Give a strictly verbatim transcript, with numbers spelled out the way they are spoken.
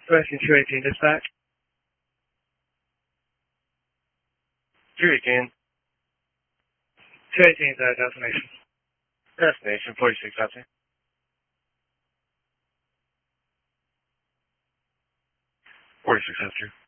Rescue two eighteen, dispatch. two eighteen. two eighteen is our destination. Destination, forty-six Hudson. forty-six Hudson.